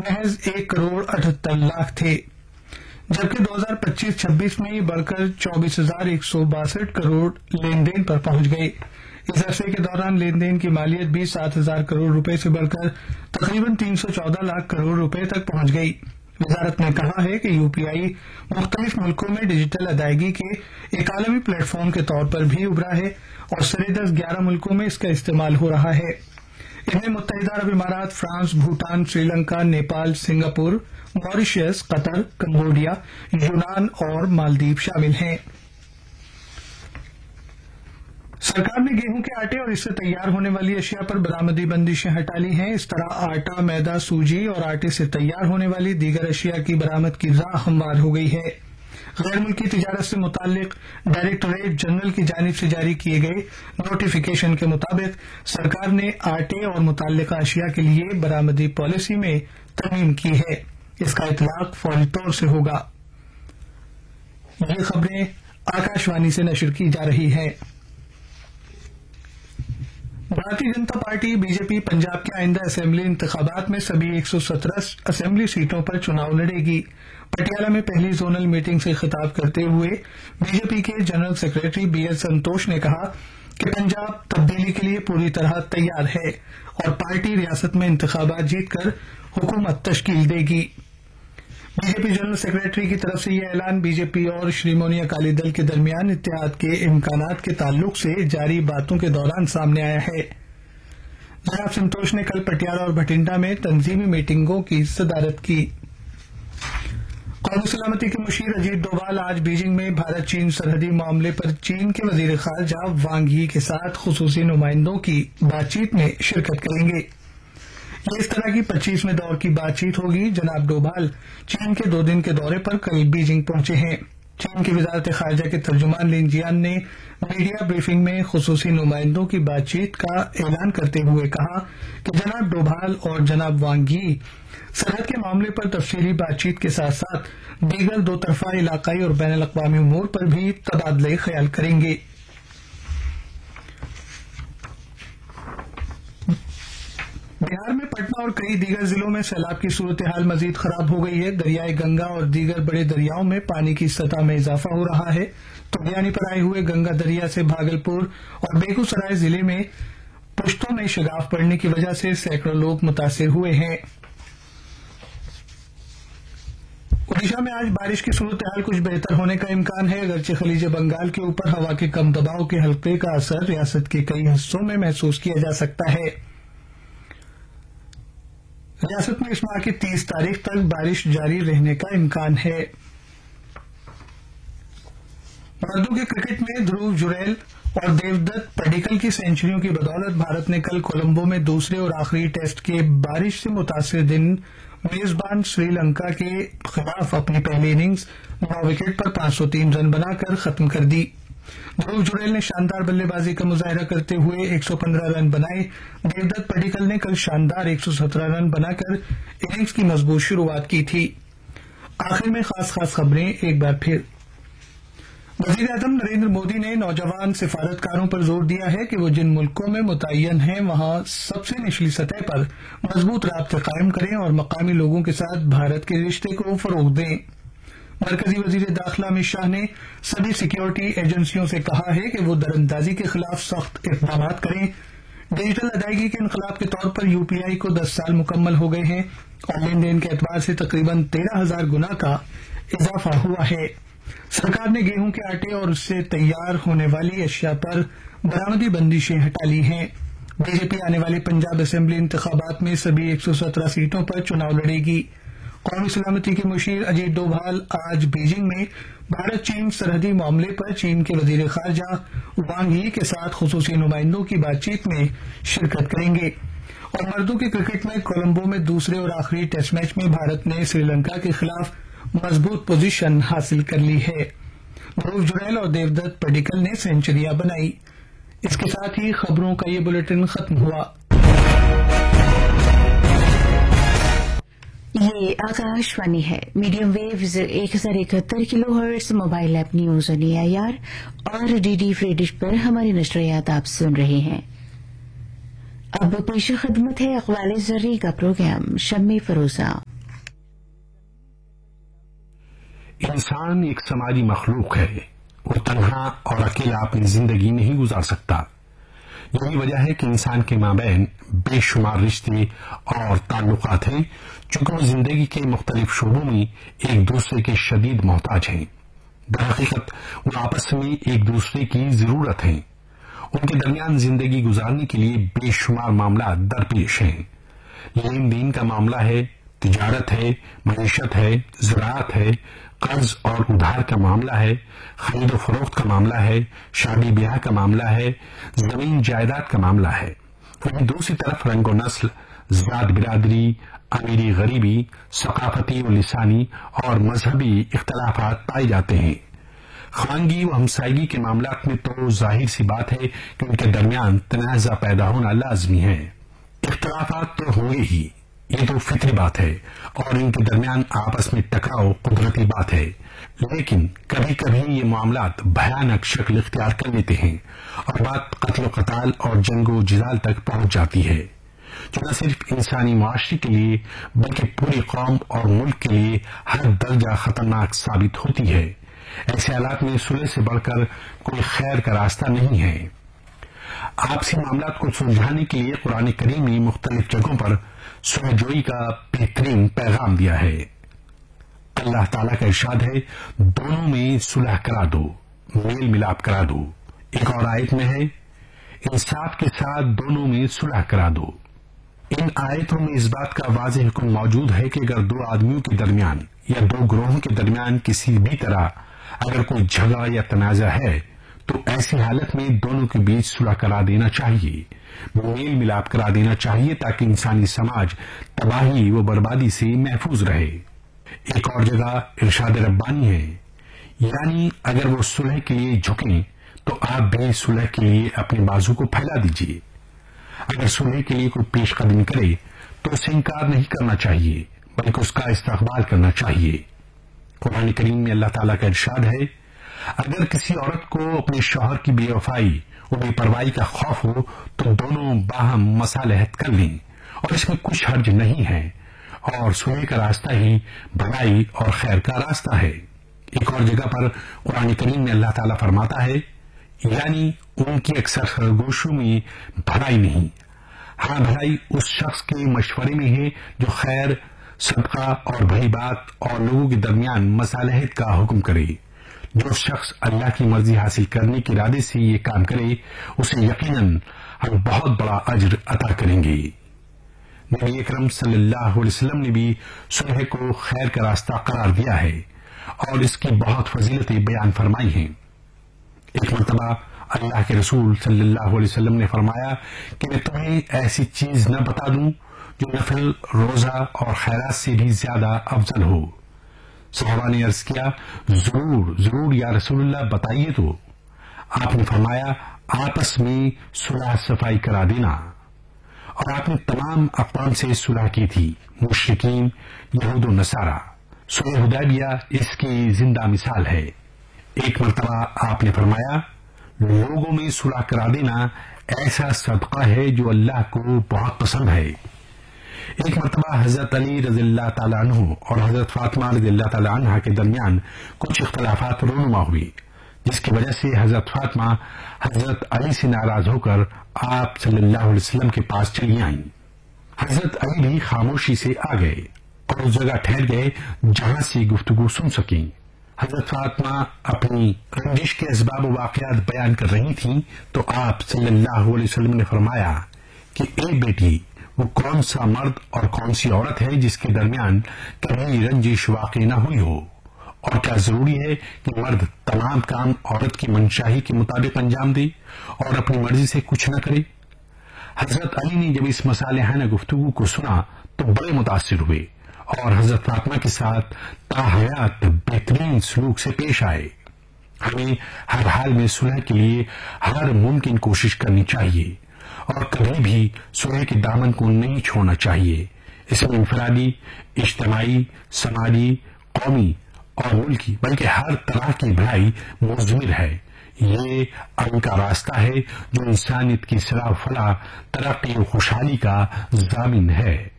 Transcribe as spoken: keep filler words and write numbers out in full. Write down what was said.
محض ایک کروڑ اٹھہتر لاکھ تھے، جبکہ دو ہزار پچیس چھبیس میں یہ بڑھ کر چوبیس ہزار ایک سو باسٹھ کروڑ لین دین پر پہنچ گئے۔ اس عرصے کے دوران لین دین کی مالیت بھی سات ہزار کروڑ روپے سے بڑھ کر تقریباً تین سو چودہ لاکھ کروڑ روپے تک پہنچ گئی۔ وزارت نے کہا ہے کہ یو پی آئی مختلف ملکوں میں ڈیجیٹل ادائیگی کے ایک عالمی پلیٹ فارم کے طور پر بھی ابھرا ہے اور سرے دس گیارہ ملکوں میں اس کا استعمال ہو رہا ہے۔ ان میں متحدہ عرب امارات، France, Bhutan, Sri Lanka, Nepal, Singapore, Mauritius, قطر، کمبوڈیا، یونان اور مالدیپ شامل ہیں۔ سرکار نے گیہوں کے آٹے اور اس سے تیار ہونے والی اشیاء پر برآمدی بندشیں ہٹا لی ہیں۔ اس طرح آٹا، میدا، سوجی اور آٹے سے تیار ہونے والی دیگر اشیاء کی برآمد کی راہ ہموار ہو گئی ہے۔ غیر ملکی تجارت سے متعلق ڈائریکٹوریٹ جنرل کی جانب سے جاری کیے گئے نوٹیفیکیشن کے مطابق سرکار نے آٹے اور متعلقہ اشیاء کے لیے برآمدی پالیسی میں ترمیم کی ہے۔ اس کا اطلاق فوری طور سے ہوگا۔ یہ خبریں آکاش وانی سے نشر کی جا رہی ہیں۔ Bharatiya Janata party B J پی پنجاب کے آئندہ اسمبلی انتخابات میں سبھی ایک سو سترہ اسمبلی سیٹوں پر چناؤ لڑے گی۔ پٹیالہ میں پہلی زونل میٹنگ سے خطاب کرتے ہوئے بی جے پی کے جنرل سیکرٹری بی ایل سنتوش نے کہا کہ پنجاب تبدیلی کے لیے پوری طرح تیار ہے اور پارٹی ریاست میں انتخابات جیت کر حکومت تشکیل دے گی۔ بی جے پی جنرل سیکرٹری کی طرف سے یہ اعلان بی جے پی اور شریمونی اکالی دل کے درمیان اتحاد کے امکانات کے تعلق سے جاری باتوں کے دوران سامنے آیا ہے۔ جناب سنتوش نے کل پٹیالہ اور بھٹنڈا میں تنظیمی میٹنگوں کی صدارت کی۔ قومی سلامتی کے مشیر اجیت ڈوبھال آج بیجنگ میں بھارت چین سرحدی معاملے پر چین کے وزیر خارجہ وانگ یی کے ساتھ خصوصی نمائندوں کی بات چیت میں شرکت کریں گے۔ یہ اس طرح کی پچیسویں دور کی بات چیت ہوگی۔ جناب ڈوبھال چین کے دو دن کے دورے پر کل بیجنگ پہنچے ہیں۔ چین کی وزارت خارجہ کے ترجمان لین جیان نے میڈیا بریفنگ میں خصوصی نمائندوں کی بات چیت کا اعلان کرتے ہوئے کہا کہ جناب ڈوبھال اور جناب وانگ یی سرحد کے معاملے پر تفصیلی بات چیت کے ساتھ ساتھ دیگر دو طرفہ علاقائی اور بین الاقوامی امور پر بھی تبادلہ خیال کریں گے۔ بہار میں پٹنہ اور کئی دیگر ضلعوں میں سیلاب کی صورتحال مزید خراب ہو گئی ہے۔ دریائے گنگا اور دیگر بڑے دریاؤں میں پانی کی سطح میں اضافہ ہو رہا ہے۔ تغیانی پر آئے ہوئے گنگا دریا سے بھاگلپور اور بیگو سرائے ضلع میں پشتوں میں شگاف پڑنے کی وجہ سے سینکڑوں لوگ متاثر ہوئے ہیں۔ اڈیشہ میں آج بارش کی صورتحال کچھ بہتر ہونے کا امکان ہے، اگرچہ خلیج بنگال کے اوپر ہوا کے کم دباؤ کے حلقے کا اثر ریاست کے کئی حصوں میں محسوس کیا جا سکتا ہے۔ ریاست میں اس ماہ کی تیس تاریخ تک بارش جاری رہنے کا امکان ہے۔ مردوں کے کرکٹ میں دھرو جریل اور دیودت پڈیکل کی سینچریوں کی بدولت بھارت نے کل کولمبو میں دوسرے اور آخری ٹیسٹ کے بارش سے متاثر دن میزبان سری لنکا کے خلاف اپنی پہلی اننگز نو وکٹ پر پانچ سو تین رن بنا کر ختم کر دی۔ دھرو جریل نے شاندار بلے بازی کا مظاہرہ کرتے ہوئے ایک سو پندرہ رن بنائے۔ دیودت پڈیکل نے کل شاندار ایک سو سترہ رن بنا کر اننگز کی مضبوط شروعات کی تھی۔ آخر میں خاص خاص خبریں ایک بار پھر۔ وزیر اعظم نریندر مودی نے نوجوان سفارتکاروں پر زور دیا ہے کہ وہ جن ملکوں میں متعین ہیں وہاں سب سے نچلی سطح پر مضبوط رابطے قائم کریں اور مقامی لوگوں کے ساتھ بھارت کے رشتے کو فروغ دیں۔ مرکزی وزیر داخلہ امت شاہ نے سبھی سیکیورٹی ایجنسیوں سے کہا ہے کہ وہ دراندازی کے خلاف سخت اقدامات کریں۔ ڈیجیٹل ادائیگی کے انقلاب کے طور پر یو پی آئی کو دس سال مکمل ہو گئے ہیں اور لین دین کے اعتبار سے تقریباً تیرہ ہزار گنا کا اضافہ ہوا ہے۔ سرکار نے گیہوں کے آٹے اور اس سے تیار ہونے والی اشیاء پر برآمدی بندشیں ہٹا لی ہیں۔ بی جے پی آنے والی پنجاب اسمبلی انتخابات میں سبھی ایک سو سترہ سیٹوں پر چناؤ لڑے گی۔ قومی سلامتی کے مشیر اجیت ڈوبھال آج بیجنگ میں بھارت چین سرحدی معاملے پر چین کے وزیر خارجہ وانگ یی کے ساتھ خصوصی نمائندوں کی بات چیت میں شرکت کریں گے۔ اور مردوں کے کرکٹ میں کولمبو میں دوسرے اور آخری ٹیسٹ میچ میں بھارت نے سری لنکا کے خلاف مضبوط پوزیشن حاصل کر لی ہے۔ دھرو جریل اور دیودت پڈیکل نے سینچریاں بنائی۔ اس کے ساتھ ہی خبروں کا یہ بلیٹن ختم ہوا۔ یہ آکاش وانی ہے، میڈیم ویوز ایک ہزار اکہتر کلو hertz, mobile app news on a I R اور ڈی ڈی فری ڈش پر ہماری نشریات آپ سن رہے ہیں۔ اب پیش خدمت ہے اقوال زرعی کا پروگرام شمع فروزہ۔ انسان ایک سماجی مخلوق ہے، وہ تنہا اور اکیلا اپنی زندگی نہیں گزار سکتا۔ یہی وجہ ہے کہ انسان کے مابین بے شمار رشتے اور تعلقات ہیں، چونکہ وہ زندگی کے مختلف شعبوں میں ایک دوسرے کے شدید محتاج ہیں۔ درحقیقت وہ آپس میں ایک دوسرے کی ضرورت ہیں۔ ان کے درمیان زندگی گزارنے کے لیے بے شمار معاملات درپیش ہیں۔ لین دین کا معاملہ ہے، تجارت ہے، معیشت ہے، زراعت ہے، قرض اور ادھار کا معاملہ ہے، خرید و فروخت کا معاملہ ہے، شادی بیاہ کا معاملہ ہے، زمین جائیداد کا معاملہ ہے۔ وہیں دوسری طرف رنگ و نسل، ذات برادری، امیری غریبی، ثقافتی و لسانی اور مذہبی اختلافات پائے جاتے ہیں۔ خانگی و ہمسائیگی کے معاملات میں تو ظاہر سی بات ہے کہ ان کے درمیان تنازع پیدا ہونا لازمی ہے۔ اختلافات تو ہوں گے ہی، یہ تو فطری بات ہے، اور ان کے درمیان آپس میں ٹکراؤ قدرتی بات ہے، لیکن کبھی کبھی یہ معاملات بھیانک شکل اختیار کر لیتے ہیں اور بات قتل و قتال اور جنگ و جدال تک پہنچ جاتی ہے، جو نہ صرف انسانی معاشرے کے لیے بلکہ پوری قوم اور ملک کے لیے ہر درجہ خطرناک ثابت ہوتی ہے۔ ایسے حالات میں صلح سے بڑھ کر کوئی خیر کا راستہ نہیں ہے۔ آپسی معاملات کو سلجھانے کے لیے قرآن کریم نے مختلف جگہوں پر صلح جوئی کا بہترین پیغام دیا ہے۔ اللہ تعالیٰ کا ارشاد ہے، دونوں میں صلح کرا دو، میل ملاپ کرا دو۔ ایک اور آیت میں ہے، انصاف کے ساتھ دونوں میں صلح کرا دو۔ ان آیتوں میں اس بات کا واضح حکم موجود ہے کہ اگر دو آدمیوں کے درمیان یا دو گروہوں کے درمیان کسی بھی طرح اگر کوئی جھگڑا یا تنازع ہے تو ایسی حالت میں دونوں کے بیچ صلح کرا دینا چاہیے، میل ملاپ کرا دینا چاہیے، تاکہ انسانی سماج تباہی و بربادی سے محفوظ رہے۔ ایک اور جگہ ارشاد ربانی ہے، یعنی اگر وہ صلح کے لیے جھکیں تو آپ بھی صلح کے لیے اپنے بازو کو پھیلا دیجیے۔ اگر صلح کے لیے کوئی پیش قدمی کرے تو اسے انکار نہیں کرنا چاہیے بلکہ اس کا استقبال کرنا چاہیے۔ قرآن کریم میں اللہ تعالیٰ کا ارشاد ہے، اگر کسی عورت کو اپنے شوہر کی بے وفائی و بے پرواہی کا خوف ہو تو دونوں باہم مصالحت کر لیں، اور اس میں کچھ حرج نہیں ہے، اور صلح کا راستہ ہی بھلائی اور خیر کا راستہ ہے۔ ایک اور جگہ پر قرآن کریم میں اللہ تعالیٰ فرماتا ہے، یعنی ان کی اکثر سرگوشوں میں بھلائی نہیں، ہاں بھلائی اس شخص کے مشورے میں ہے جو خیر، صدقہ اور بھلی بات اور لوگوں کے درمیان مصالحت کا حکم کرے۔ جو شخص اللہ کی مرضی حاصل کرنے کے ارادے سے یہ کام کرے اسے یقیناً ہم بہت بڑا اجر عطا کریں گے۔ نبی اکرم صلی اللہ علیہ وسلم نے بھی صلح کو خیر کا راستہ قرار دیا ہے اور اس کی بہت فضیلتیں بیان فرمائی ہیں۔ ایک مرتبہ اللہ کے رسول صلی اللہ علیہ وسلم نے فرمایا کہ میں تمہیں ایسی چیز نہ بتا دوں جو نفل، روزہ اور خیرات سے بھی زیادہ افضل ہو۔ صحابہ نے عرض کیا، ضرور ضرور یا رسول اللہ، بتائیے تو۔ آپ نے فرمایا، آپس میں صلح صفائی کرا دینا۔ اور آپ نے تمام اقوام سے صلح کی تھی، مشرکین، یہود و نصارہ۔ صلح حدیبیہ اس کی زندہ مثال ہے۔ ایک مرتبہ آپ نے فرمایا، لوگوں میں صلح کرا دینا ایسا صدقہ ہے جو اللہ کو بہت پسند ہے۔ ایک مرتبہ حضرت علی رضی اللہ تعالیٰ عنہ اور حضرت فاطمہ رضی اللہ تعالیٰ عنہ کے درمیان کچھ اختلافات رونما ہوئی، جس کی وجہ سے حضرت فاطمہ حضرت علی سے ناراض ہو کر آپ صلی اللہ علیہ وسلم کے پاس چلی آئیں۔ حضرت علی بھی خاموشی سے آ گئے اور اس جگہ ٹھہر گئے جہاں سے گفتگو سن سکیں۔ حضرت فاطمہ اپنی رنجش کے اسباب و واقعات بیان کر رہی تھیں تو آپ صلی اللہ علیہ وسلم نے فرمایا کہ اے بیٹی، وہ کون سا مرد اور کون سی عورت ہے جس کے درمیان کبھی رنجش واقع نہ ہوئی ہو؟ اور کیا ضروری ہے کہ مرد تمام کام عورت کی منشاہی کے مطابق انجام دے اور اپنی مرضی سے کچھ نہ کرے؟ حضرت علی نے جب اس مصالحانہ گفتگو کو سنا تو بڑے متاثر ہوئے اور حضرت فاطمہ کے ساتھ تاحیات بہترین سلوک سے پیش آئے۔ ہمیں ہر حال میں صلح کے لیے ہر ممکن کوشش کرنی چاہیے اور کبھی بھی صلح کے دامن کو نہیں چھوڑنا چاہیے۔ اس میں انفرادی، اجتماعی، سماجی، قومی اور ملکی بلکہ ہر طرح کی بھلائی مضمر ہے۔ یہ ان کا راستہ ہے جو انسانیت کی اصلاح و فلاح، ترقی و خوشحالی کا ضامن ہے۔